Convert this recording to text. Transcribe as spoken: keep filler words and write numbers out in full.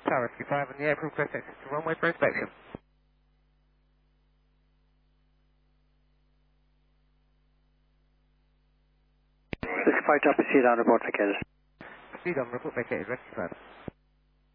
Tower Rescue five on the April request access to runway for inspection. Rescue five, drop a seat on report vacated. Speed on, report vacated, Rescue five.